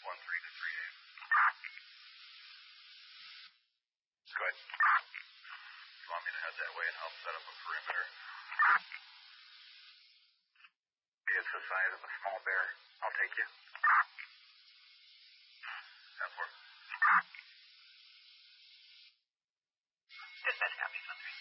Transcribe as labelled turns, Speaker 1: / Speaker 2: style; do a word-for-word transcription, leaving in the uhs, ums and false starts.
Speaker 1: one three to three eight. Good. You want me to head that way and help set up a perimeter? It's the size of a small bear. I'll take you.